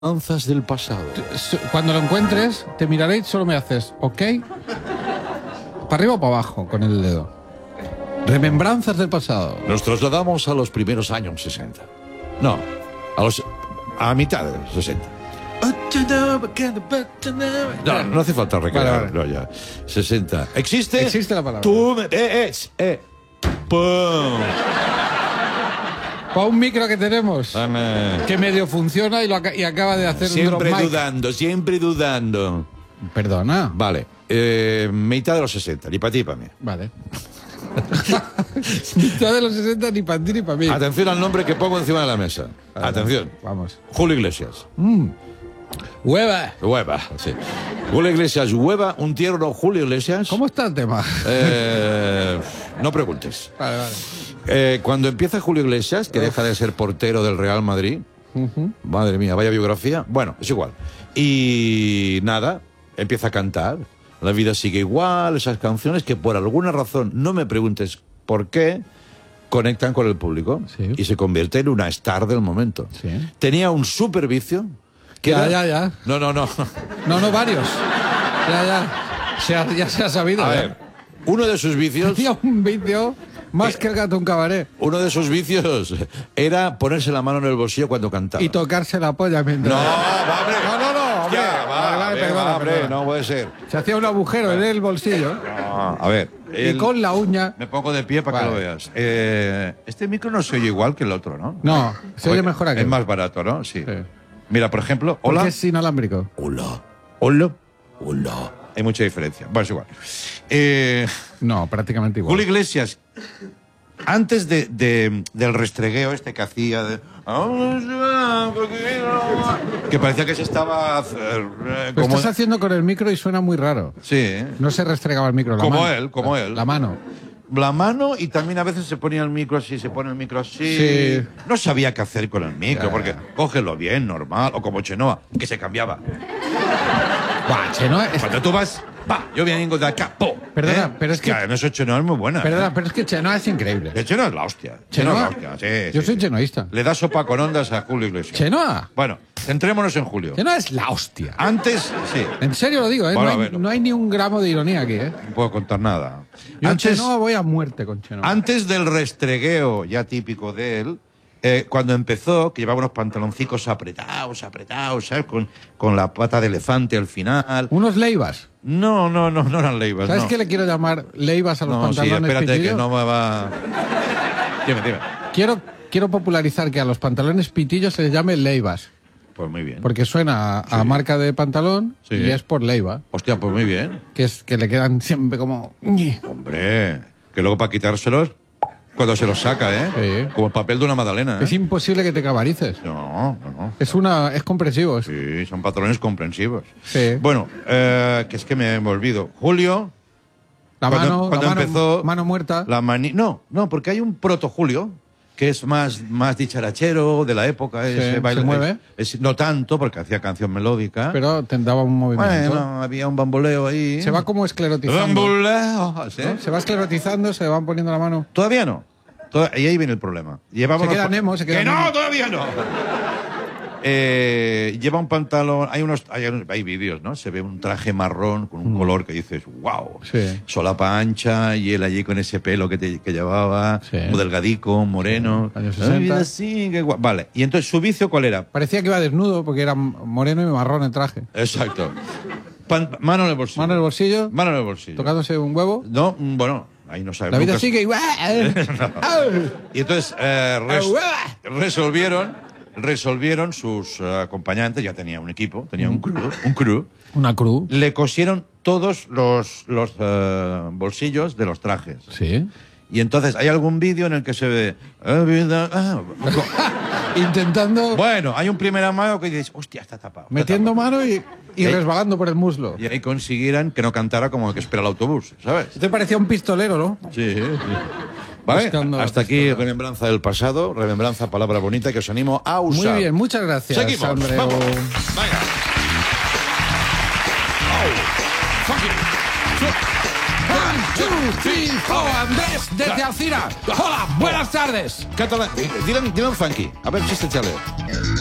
Remembranzas del pasado. Cuando lo encuentres, te miraré y solo me haces, ¿ok? ¿Para arriba o para abajo con el dedo? Remembranzas del pasado. Nos trasladamos a los primeros años 60. No, a mitad de los 60. No hace falta recrear. Vale. No, ya. 60. ¿Existe? Existe la palabra. ¡Pum! Para un micro que tenemos, Dame. que medio funciona y acaba de hacer un drop mic. Siempre dudando. Perdona. Vale. Mitad de los 60, ni para ti ni para mí. Vale. Mitad de los 60 ni para ti ni para mí. Atención al nombre que pongo encima de la mesa. Vale, Atención. Vamos. Julio Iglesias. ¡Hueva! Hueva, sí. Julio Iglesias, hueva, un tierno Julio Iglesias. ¿Cómo está el tema? No preguntes. Vale, vale. Cuando empieza Julio Iglesias, que deja de ser portero del Real Madrid, madre mía, vaya biografía. Bueno, es igual. Y nada, empieza a cantar. La vida sigue igual, esas canciones que por alguna razón, no me preguntes por qué, conectan con el público. Sí. Y se convierte en una star del momento. Sí. Tenía un super vicio. Ya. No. No, varios. Ya se ha sabido. A ver, uno de sus vicios... Tenía un vídeo más que el gato un cabaret. Uno de sus vicios era ponerse la mano en el bolsillo cuando cantaba. Y tocarse la polla mientras... No, va, hombre. No, hombre. Ya, Vale, perdona, hombre, perdona. no puede ser. Se hacía un agujero en el bolsillo No, a ver. y con la uña... Me pongo de pie para que Vale. lo veas. Este micro no se oye igual que el otro, ¿no? No, se oye mejor aquí. Es más barato, ¿no? Sí. Sí. Mira, por ejemplo, Porque hola. es inalámbrico. Hola. Hay mucha diferencia. Bueno, es igual. No, prácticamente igual. Julio Iglesias, antes del restregueo este que hacía, que parecía que se estaba... Lo estás haciendo con el micro y suena muy raro. Sí. No se restregaba el micro. Como mano. él, como él. La mano. La mano, y también a veces se ponía el micro así, se pone el micro así. Sí. No sabía qué hacer con el micro, Ya. porque cógelo bien, normal, o como Chenoa, que se cambiaba. Buah, Chenoa es... Cuando tú vas, va, yo vengo de acá, po. Perdona, pero es que- en eso Chenoa es muy buena. Perdona, pero es que Chenoa es increíble. Chenoa es la hostia. ¿Chenoa? es la hostia, sí. Yo sí, soy sí. chenoísta. Le da sopa con ondas a Julio Iglesias. Chenoa. Bueno, centrémonos en Julio. Chenoa es la hostia. Antes, sí, En serio lo digo, ¿eh? Bueno, no, a ver. no hay ni un gramo de ironía aquí, ¿eh? no puedo contar nada. Yo en Antes, Chenoa voy a muerte con Chenoa. antes del restregueo ya típico de él, cuando empezó, que llevaba unos pantaloncicos apretados, ¿sabes? Con la pata de elefante al final. Unos leivas. No eran leivas, ¿Sabes no. qué le quiero llamar leivas a los No, sí, pantalones espérate pitillos? que no me va... Dime. Quiero popularizar que a los pantalones pitillos se les llame leivas. Pues muy bien. Porque suena a marca de pantalón Sí. y es por leiva. Hostia, pues muy bien. Que es que le quedan siempre como... Hombre, que luego para quitárselos, cuando se los saca, ¿eh? Sí. Como el papel de una magdalena, ¿eh? Es imposible que te cabarices. No. Es comprensivo. Sí, son patrones comprensivos. Sí. Bueno, que es que me olvido. Julio, cuando empezó mano muerta. No, porque hay un proto Julio que es más dicharachero de la época. Ese baile, ¿se mueve? No tanto, porque hacía canción melódica. Pero te daba un movimiento. Bueno, había un bamboleo ahí. Se va como esclerotizando. Bamboleo, ¿sí? ¿No? Se va esclerotizando, se le van poniendo la mano. Todavía no. Y ahí viene el problema. Llevaba Se unos queda pa- Nemo, se queda ¡Que Nemo. no, todavía no! Lleva un pantalón... Hay vídeos, ¿no? Se ve un traje marrón con un color que dices, wow. Sí. Solapa ancha y él allí con ese pelo que llevaba, Sí. muy delgadico, moreno. Sí, años Ay, 60. mira, así, qué guay. Vale, y entonces su vicio, ¿cuál era? Parecía que iba desnudo porque era moreno y marrón el traje. Exacto. Mano en el bolsillo. Mano en el bolsillo, Mano en el bolsillo. tocándose un huevo. No, bueno, ahí no sabemos. La vida Nunca- sigue igual. Y entonces resolvieron sus acompañantes, ya tenía un equipo, tenía un crew, Una cruz. le cosieron todos los bolsillos de los trajes. Sí. Y entonces hay algún vídeo en el que se ve... Intentando, Bueno, hay un primer amago que dices, hostia, está tapado. está metiendo tapado. mano y resbalando por el muslo. Y ahí consiguieran que no cantara como el que espera el autobús, ¿sabes? Te parecía un pistolero, ¿no? Sí. Vale, Buscando la Hasta aquí remembranza del pasado, remembranza, palabra bonita que os animo a Muy usar. bien, muchas gracias, Seguimos, Andreu. vamos. Venga. One, two, three, four, Andrés, desde Alcira. Hola, buenas tardes. Catalán, dile un funky. A ver, chiste, chale.